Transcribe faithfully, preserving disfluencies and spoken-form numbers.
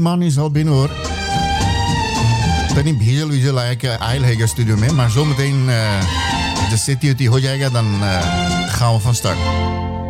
man is al binnen hoor. Tadi भेजल विजल आया कि आयल है स्टूडियो में, maar zometeen uh, de city die हो जाएगा, dan uh, gaan we van start.